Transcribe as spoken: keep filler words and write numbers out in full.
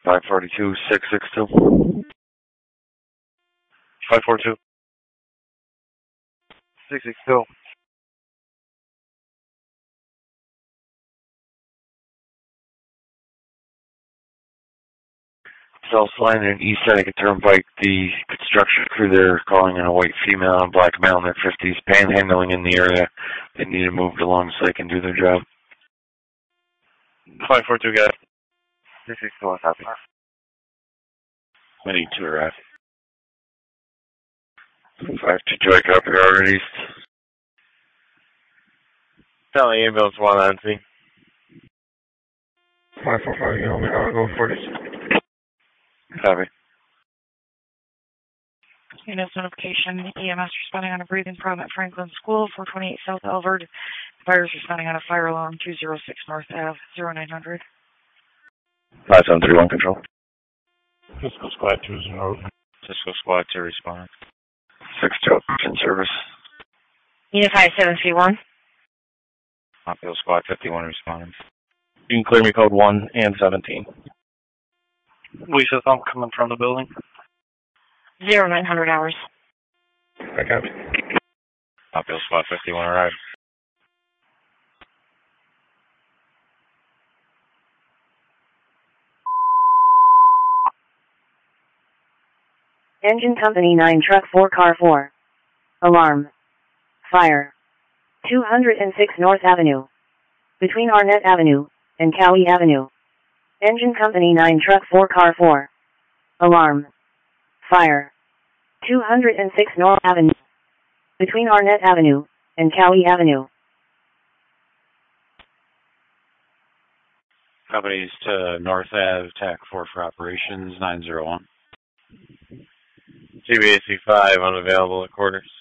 five forty-two, six six two. five four two. six six two. South Line and East Seneca Turnpike, the construction crew there calling in a white female and a black male in their fifties, panhandling in the area. They need to move along so they can do their job. five four two, guys. six six two, copy. Many two arrive. five two, Joy, copy, Robert East. Tell the ambulance one on scene. five four five, you know, I'll go for this. Copy. Unit notification, E M S responding on a breathing problem at Franklin School, four twenty-eight South Elvard. Fire is responding on a fire alarm, two oh six North Ave, zero nine hundred. five seven three one, control. Cisco Squad two zero. Cisco Squad two respond. six two, in service. Unit five seven three one. Hospital Squad fifty-one responding. You can clear me code one and seventeen. We said I'm coming from the building. Zero nine hundred hours. I copy. Hospital Squad fifty-one arrived. Engine Company nine Truck four Car four. Alarm. Fire. two oh six North Avenue. Between Arnett Avenue and Cowie Avenue. Engine Company nine Truck four Car four. Alarm. Fire. two oh six North Avenue. Between Arnett Avenue and Cowie Avenue. Companies to North Ave, T A C four for operations, nine zero one. C B A C five unavailable at quarters.